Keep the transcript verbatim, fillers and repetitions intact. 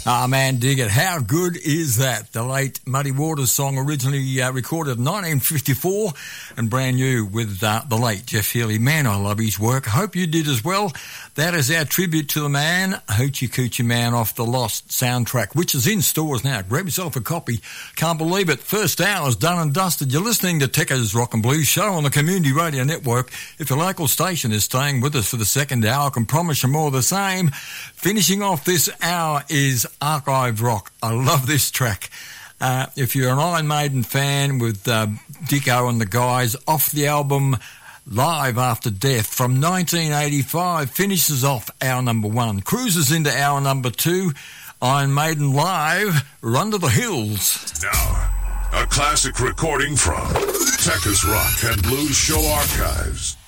Ah, man, dig it. How good is that? The late Muddy Waters song, originally uh, recorded in nineteen fifty-four and brand new with uh, the late Jeff Healey. Man, I love his work. I hope you did as well. That is our tribute to the man, Hoochie Coochie Man off the Lost soundtrack, which is in stores now. Grab yourself a copy. Can't believe it. First hour's done and dusted. You're listening to Tekka's Rock and Blues show on the Community Radio Network. If your local station is staying with us for the second hour, I can promise you more of the same. Finishing off this hour is Archive Rock. I love this track. Uh, if you're an Iron Maiden fan with uh, Dicko and the guys, off the album Live After Death from nineteen eighty-five, finishes off hour number one, cruises into hour number two. Iron Maiden Live, Run to the Hills. Now, a classic recording from Tekka's Rock and Blues Show Archives.